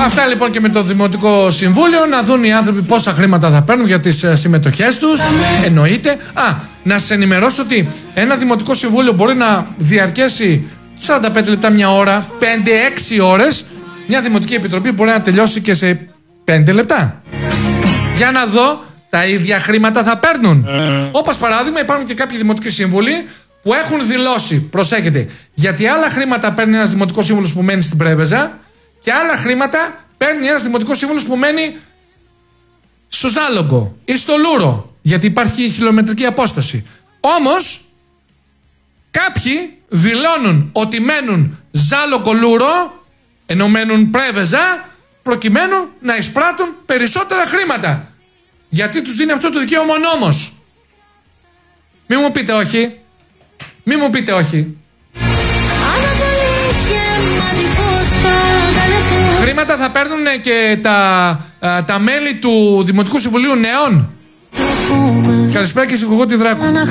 Αυτά λοιπόν και με το Δημοτικό Συμβούλιο. Να δουν οι άνθρωποι πόσα χρήματα θα παίρνουν για τις συμμετοχές τους. Εννοείται. Να σας ενημερώσω ότι ένα Δημοτικό Συμβούλιο μπορεί να διαρκέσει 45 λεπτά, μια ώρα, 5-6 ώρες. Μια Δημοτική Επιτροπή μπορεί να τελειώσει και σε 5 λεπτά. Για να δω, τα ίδια χρήματα θα παίρνουν. Όπως παράδειγμα, υπάρχουν και κάποιοι Δημοτικοί Σύμβουλοι που έχουν δηλώσει, προσέχετε, γιατί άλλα χρήματα παίρνει ένας Δημοτικός Σύμβουλος που μένει στην Πρέβεζα και άλλα χρήματα παίρνει ένας Δημοτικός Σύμβουλος που μένει στο Ζάλογκο ή στο Λούρο, γιατί υπάρχει χιλιομετρική απόσταση. Όμως, κάποιοι δηλώνουν ότι μένουν Ζάλογκο Λούρο, ενώ μένουν Πρέβεζα, προκειμένου να εισπράττουν περισσότερα χρήματα. Γιατί τους δίνει αυτό το δικαίωμα ο νόμος. Μη μου πείτε όχι. Μη μου πείτε όχι. Χρήματα θα παίρνουν και τα μέλη του Δημοτικού Συμβουλίου Νέων. Καλησπέρα και συγχωρώ τη Δράκου.